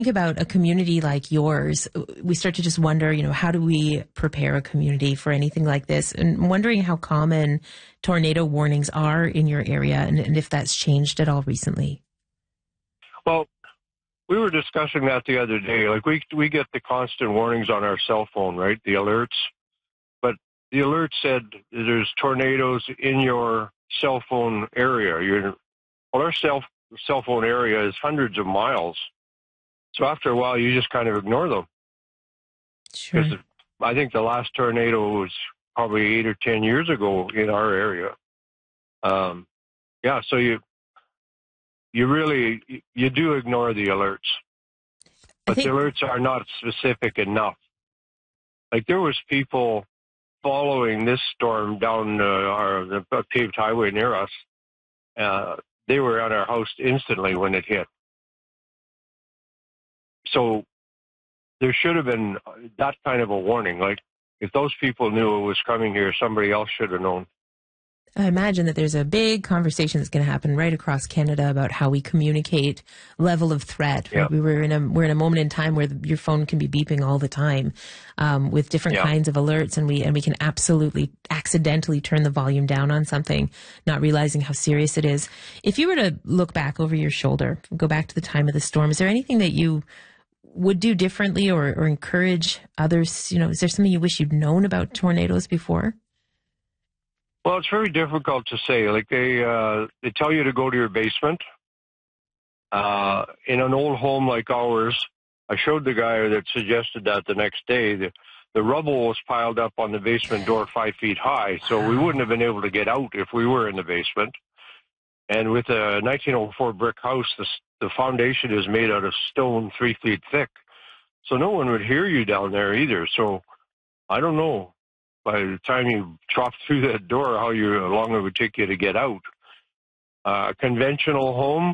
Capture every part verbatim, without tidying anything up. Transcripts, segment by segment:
Think about a community like yours, we start to just wonder, you know, how do we prepare a community for anything like this? And wondering how common tornado warnings are in your area and, and if that's changed at all recently. Well, we were discussing that the other day. Like we we get the constant warnings on our cell phone, right? The alerts. But the alert said there's tornadoes in your cell phone area. Your well, our cell cell phone area is hundreds of miles. So after a while, you just kind of ignore them. Sure. Because I think the last tornado was probably eight or ten years ago in our area. Um, yeah, so you you really you do ignore the alerts, but think- the alerts are not specific enough. Like there was people following this storm down uh, our the paved highway near us. Uh, they were at our house instantly when it hit. So there should have been that kind of a warning. Like if those people knew it was coming here, somebody else should have known. I imagine that there's a big conversation that's going to happen right across Canada about how we communicate level of threat. Right? Yeah. We were in a we're in a moment in time where the, your phone can be beeping all the time um, with different Yeah. kinds of alerts, and we and we can absolutely accidentally turn the volume down on something, not realizing how serious it is. If you were to look back over your shoulder, go back to the time of the storm, is there anything that you would do differently or, or encourage others? You know, is there something you wish you'd known about tornadoes before? Well, it's very difficult to say. Like they uh, they tell you to go to your basement. Uh, in an old home like ours, I showed the guy that suggested that the next day. The, the rubble was piled up on the basement door five feet high, so we wouldn't have been able to get out if we were in the basement. And with a nineteen oh four brick house, the, the foundation is made out of stone three feet thick. So no one would hear you down there either. So I don't know by the time you drop through that door how, you, how long it would take you to get out. Uh, a conventional home,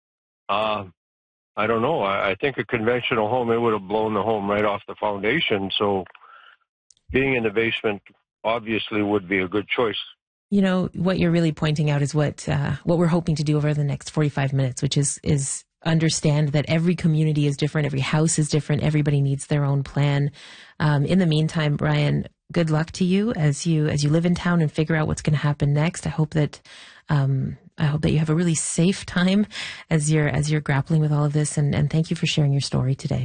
uh, I don't know. I, I think a conventional home, it would have blown the home right off the foundation. So being in the basement obviously would be a good choice. You know, what you're really pointing out is what uh, what we're hoping to do over the next forty-five minutes, which is is understand that every community is different, every house is different, everybody needs their own plan. Um, in the meantime, Brian, good luck to you as you as you live in town and figure out what's going to happen next. I hope that um, I hope that you have a really safe time as you're as you're grappling with all of this. And, and thank you for sharing your story today.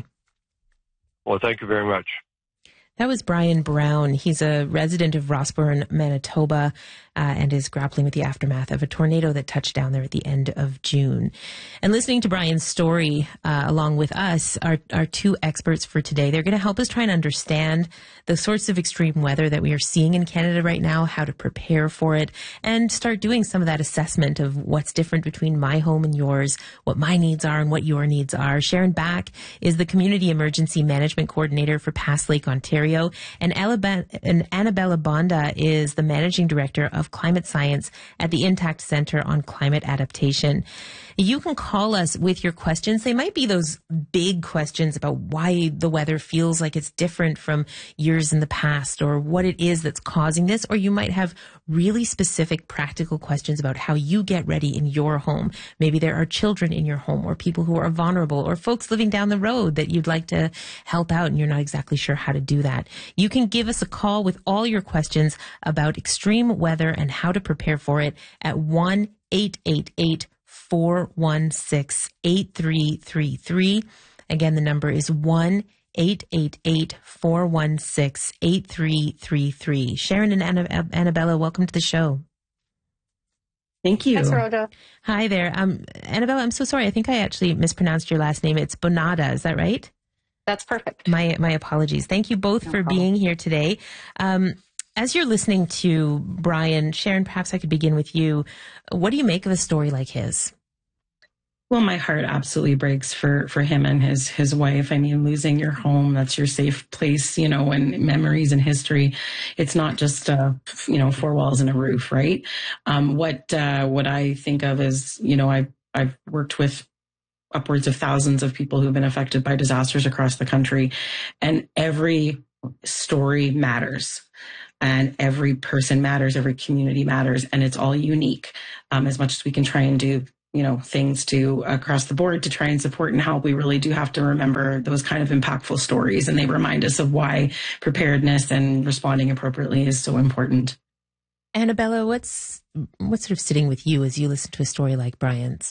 Well, thank you very much. That was Brian Brown. He's a resident of Rossburn, Manitoba, uh, and is grappling with the aftermath of a tornado that touched down there at the end of June. And listening to Brian's story, uh, along with us, are, are two experts for today. They're going to help us try and understand the sorts of extreme weather that we are seeing in Canada right now, how to prepare for it, and start doing some of that assessment of what's different between my home and yours, what my needs are and what your needs are. Sharon Back is the Community Emergency Management Coordinator for Pass Lake, Ontario. And, Alaba- and Annabella Bonda is the Managing Director of Climate Science at the Intact Center on Climate Adaptation. You can call us with your questions. They might be those big questions about why the weather feels like it's different from years in the past or what it is that's causing this, or you might have really specific practical questions about how you get ready in your home. Maybe there are children in your home or people who are vulnerable or folks living down the road that you'd like to help out and you're not exactly sure how to do that. You can give us a call with all your questions about extreme weather and how to prepare for it at one eight eight eight four one six eight three three three. Again, the number is one eight eight eight four one six eight three three three. Sharon and Anna- Annabella, welcome to the show. Thank you. Thanks, Rhoda. Hi there. Um, Annabella, I'm so sorry. I think I actually mispronounced your last name. It's Bonada. Is that right? That's perfect. My my apologies. Thank you both No for problem. being here today. Um, as you're listening to Brian, Sharon, perhaps I could begin with you. What do you make of a story like his? Well, my heart absolutely breaks for, for him and his, his wife. I mean, losing your home, that's your safe place, you know, and memories and history. It's not just, uh, you know, four walls and a roof, right? Um, what, uh, what I think of is, you know, I've, I've worked with upwards of thousands of people who've been affected by disasters across the country, and every story matters. And every person matters, every community matters, and it's all unique. Um, as much as we can try and do you know, things to across the board to try and support and help. We really do have to remember those kind of impactful stories, and they remind us of why preparedness and responding appropriately is so important. Annabella, what's what's sort of sitting with you as you listen to a story like Brian's?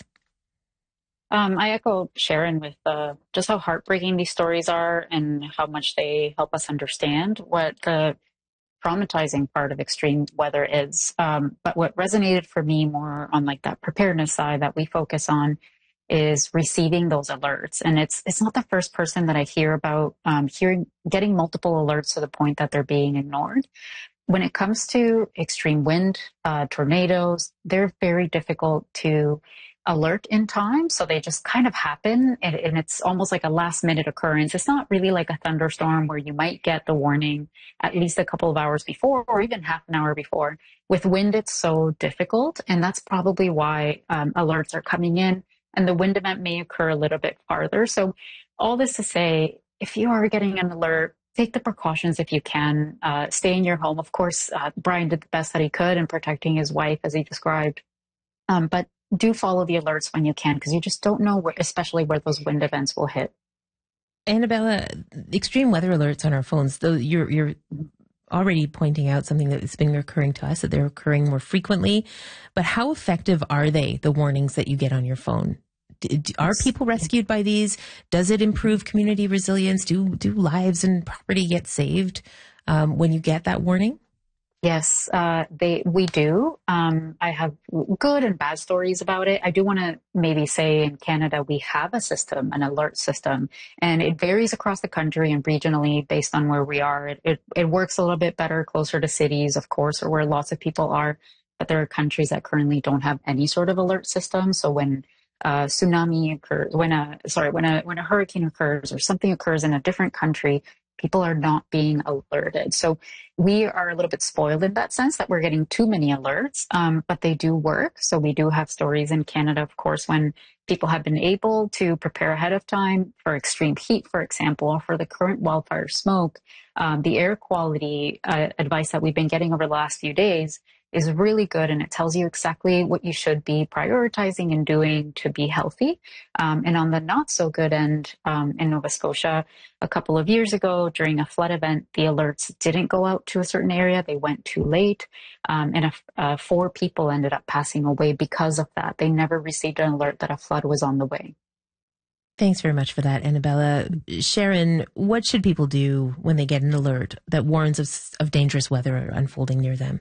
Um, I echo Sharon with uh, just how heartbreaking these stories are and how much they help us understand what the traumatizing part of extreme weather is. Um, but what resonated for me more on like that preparedness side that we focus on is receiving those alerts. And it's it's not the first person that I hear about um, hearing getting multiple alerts to the point that they're being ignored. When it comes to extreme wind, uh, tornadoes, they're very difficult to alert in time. So they just kind of happen, and, and it's almost like a last minute occurrence. It's not really like a thunderstorm where you might get the warning at least a couple of hours before or even half an hour before. With wind, it's so difficult. And that's probably why um, alerts are coming in, and the wind event may occur a little bit farther. So all this to say, if you are getting an alert, take the precautions if you can. Uh, stay in your home. Of course, uh, Brian did the best that he could in protecting his wife, as he described. Um, but do follow the alerts when you can, because you just don't know where, especially where those wind events will hit. Annabella, extreme weather alerts on our phones, though you're you're already pointing out something that's been occurring to us, that they're occurring more frequently. But how effective are they, the warnings that you get on your phone? Are people rescued by these? Does it improve community resilience? Do do lives and property get saved um, when you get that warning? Yes, uh, they we do. Um, I have good and bad stories about it. I do want to maybe say in Canada we have a system, an alert system, and it varies across the country and regionally based on where we are. It, it, it works a little bit better closer to cities, of course, or where lots of people are. But there are countries that currently don't have any sort of alert system. So when uh, tsunami occurs, when a sorry, when a when a hurricane occurs or something occurs in a different country, people are not being alerted. So we are a little bit spoiled in that sense that we're getting too many alerts, um, but they do work. So we do have stories in Canada, of course, when people have been able to prepare ahead of time for extreme heat, for example, or for the current wildfire smoke. Um, the air quality uh, advice that we've been getting over the last few days is really good, and it tells you exactly what you should be prioritizing and doing to be healthy. Um, and on the not so good end, um, in Nova Scotia, a couple of years ago during a flood event, the alerts didn't go out to a certain area. They went too late, um, and a, uh, four people ended up passing away because of that. They never received an alert that a flood was on the way. Thanks very much for that, Annabella. Sharon, what should people do when they get an alert that warns of, of dangerous weather unfolding near them?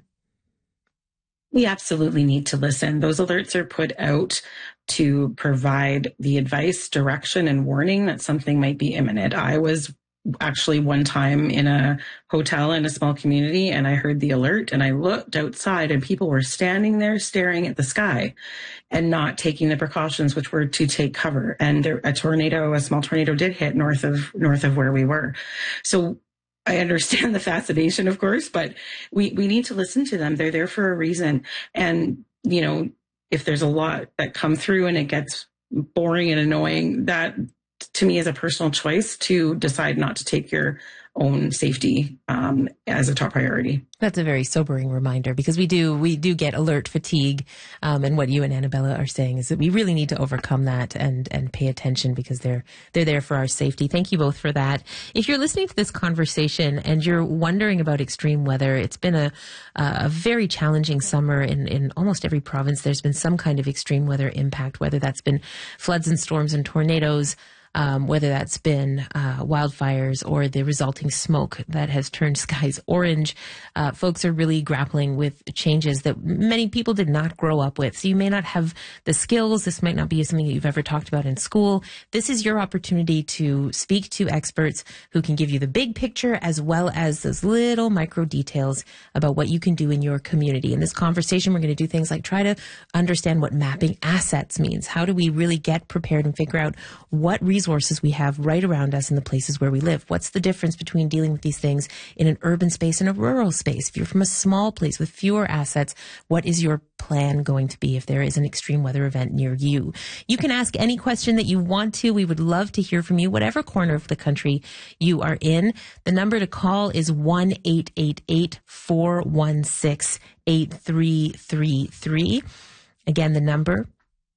We absolutely need to listen. Those alerts are put out to provide the advice, direction, and warning that something might be imminent. I was actually one time in a hotel in a small community, and I heard the alert, and I looked outside, and people were standing there staring at the sky and not taking the precautions, which were to take cover. And there, a tornado, a small tornado did hit north of north of where we were. So I understand the fascination, of course, but we, we need to listen to them. They're there for a reason. And, you know, if there's a lot that come through and it gets boring and annoying, that to me is a personal choice to decide not to take your own safety um, as a top priority. That's a very sobering reminder, because we do we do get alert fatigue, um, and what you and Annabella are saying is that we really need to overcome that and and pay attention, because they're they're there for our safety. Thank you both for that. If you're listening to this conversation and you're wondering about extreme weather, it's been a a very challenging summer in in almost every province. There's been some kind of extreme weather impact, whether that's been floods and storms and tornadoes, Um, whether that's been uh, wildfires or the resulting smoke that has turned skies orange. Uh, folks are really grappling with changes that many people did not grow up with. So you may not have the skills. This might not be something that you've ever talked about in school. This is your opportunity to speak to experts who can give you the big picture as well as those little micro details about what you can do in your community. In this conversation, we're going to do things like try to understand what mapping assets means. How do we really get prepared and figure out what resources resources we have right around us in the places where we live? What's the difference between dealing with these things in an urban space and a rural space? If you're from a small place with fewer assets, what is your plan going to be if there is an extreme weather event near you? You can ask any question that you want to. We would love to hear from you, whatever corner of the country you are in. The number to call is one eight eight eight, four one six, eight three three three. Again, the number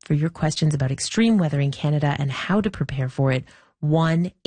for your questions about extreme weather in Canada and how to prepare for it. one